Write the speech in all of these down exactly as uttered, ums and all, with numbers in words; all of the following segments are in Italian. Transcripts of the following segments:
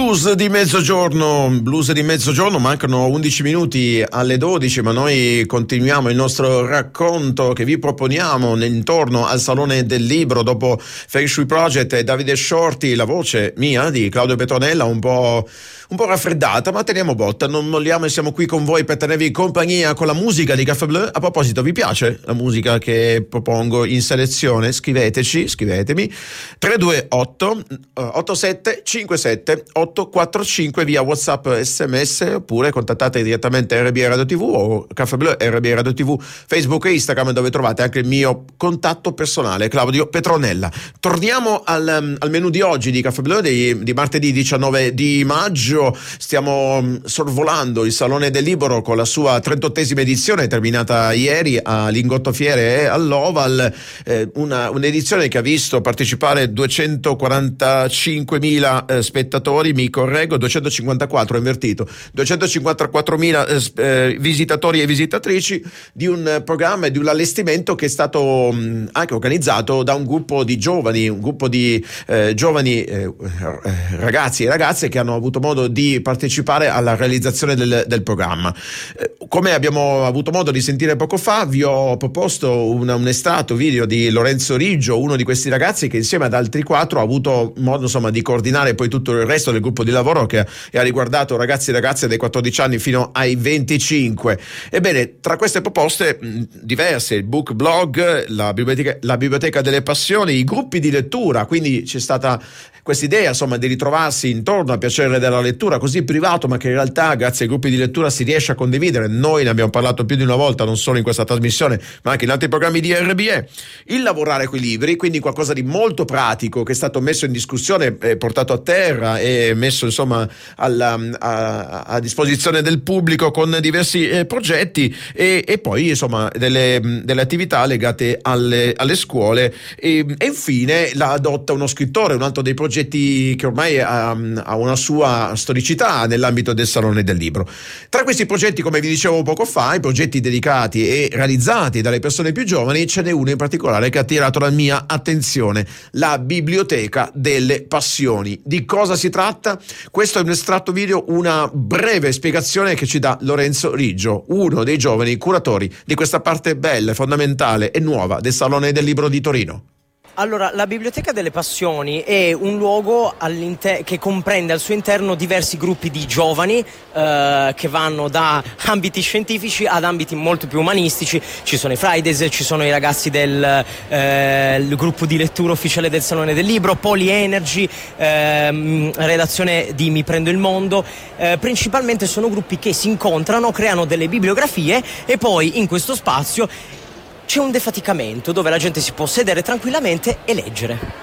Blues di mezzogiorno, blues di mezzogiorno, mancano undici minuti alle dodici, ma noi continuiamo il nostro racconto che vi proponiamo intorno al Salone del Libro. Dopo Feng Shui Project e Davide Shorty, la voce mia di Claudio Petronella un po', un po' raffreddata, ma teniamo botta, non molliamo e siamo qui con voi per tenervi compagnia con la musica di Café Bleu. A proposito, vi piace la musica che propongo in selezione? Scriveteci, scrivetemi tre due otto otto sette cinque sette otto quattro cinque via WhatsApp, sms, oppure contattate direttamente R B I Radio T V o Café Bleu R B I Radio T V, Facebook e Instagram, dove trovate anche il mio contatto personale, Claudio Petronella. Torniamo al, al menù di oggi di Café Bleu di, di martedì diciannove di maggio. Stiamo sorvolando il Salone del Libro con la sua trentottesima edizione, terminata ieri a Lingottofiere e all'Oval, eh, una, un'edizione che ha visto partecipare duecentoquarantacinquemila eh, spettatori, mi correggo, duecentocinquantaquattro, invertito, duecentocinquantaquattromila eh, visitatori e visitatrici di un programma e di un allestimento che è stato mh, anche organizzato da un gruppo di giovani, un gruppo di eh, giovani eh, ragazzi e ragazze che hanno avuto modo di partecipare alla realizzazione del, del programma. Eh, come abbiamo avuto modo di sentire poco fa, vi ho proposto una, un estratto video di Lorenzo Riggio, uno di questi ragazzi che insieme ad altri quattro ha avuto modo insomma di coordinare poi tutto il resto del gruppo di lavoro che ha riguardato ragazzi e ragazze dai quattordici anni fino ai venticinque. Ebbene, tra queste proposte mh, diverse, il book blog, la biblioteca, la biblioteca delle passioni, i gruppi di lettura, quindi c'è stata questa idea insomma di ritrovarsi intorno al piacere della lettura così privato, ma che in realtà grazie ai gruppi di lettura si riesce a condividere. Noi ne abbiamo parlato più di una volta, non solo in questa trasmissione ma anche in altri programmi di R B E. Il lavorare coi libri, quindi qualcosa di molto pratico che è stato messo in discussione, eh, portato a terra e messo insomma alla, a, a disposizione del pubblico con diversi eh, progetti e, e poi insomma delle, delle attività legate alle, alle scuole e, e infine la adotta uno scrittore, un altro dei progetti che ormai ha, ha una sua storicità nell'ambito del Salone del Libro. Tra questi progetti, come vi dicevo poco fa, i progetti dedicati e realizzati dalle persone più giovani, ce n'è uno in particolare che ha attirato la mia attenzione: la Biblioteca delle Passioni. Di cosa si tratta? Questo è un estratto video, una breve spiegazione che ci dà Lorenzo Riggio, uno dei giovani curatori di questa parte bella, fondamentale e nuova del Salone del Libro di Torino. Allora, la Biblioteca delle Passioni è un luogo che comprende al suo interno diversi gruppi di giovani eh, che vanno da ambiti scientifici ad ambiti molto più umanistici. Ci sono i Fridays, ci sono i ragazzi del eh, il gruppo di lettura ufficiale del Salone del Libro, Poly Energy, eh, redazione di Mi Prendo il Mondo. Eh, principalmente sono gruppi che si incontrano, creano delle bibliografie e poi in questo spazio c'è un defaticamento dove la gente si può sedere tranquillamente e leggere.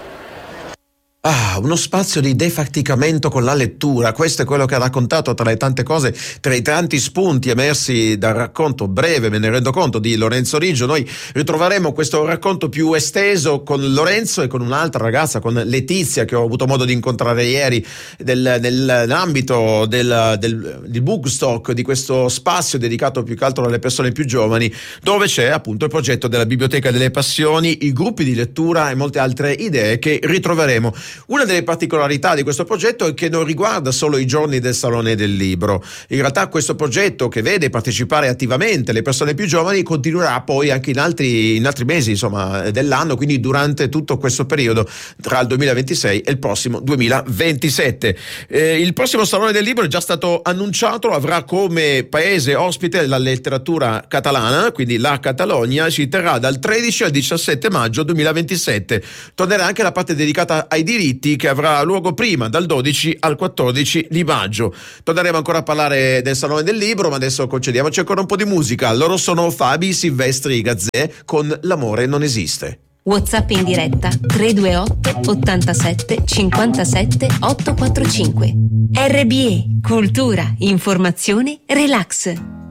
Ah, uno spazio di defaticamento con la lettura. Questo è quello che ha raccontato, tra le tante cose, tra i tanti spunti emersi dal racconto breve, me ne rendo conto, di Lorenzo Riggio. Noi ritroveremo questo racconto più esteso con Lorenzo e con un'altra ragazza, con Letizia, che ho avuto modo di incontrare ieri del, nell'ambito del, del, del Bookstock, di questo spazio dedicato più che altro alle persone più giovani, dove c'è appunto il progetto della Biblioteca delle Passioni, i gruppi di lettura e molte altre idee che ritroveremo. Una delle particolarità di questo progetto è che non riguarda solo i giorni del Salone del Libro. In realtà questo progetto, che vede partecipare attivamente le persone più giovani, continuerà poi anche in altri, in altri mesi insomma dell'anno, quindi durante tutto questo periodo tra il duemilaventisei e il prossimo duemilaventisette. Eh, il prossimo Salone del Libro è già stato annunciato, avrà come paese ospite la letteratura catalana, quindi la Catalogna. Si terrà dal tredici al diciassette maggio duemilaventisette. Tornerà anche la parte dedicata ai diritti, che avrà luogo prima, dal dodici al quattordici di maggio. Torneremo ancora a parlare del Salone del Libro, ma adesso concediamoci ancora un po' di musica. Loro sono Fabi, Silvestri, Gazzè con L'amore non esiste. WhatsApp in diretta tre due otto ottantasette cinquantasette ottocentoquarantacinque. R B E, cultura, informazione, relax.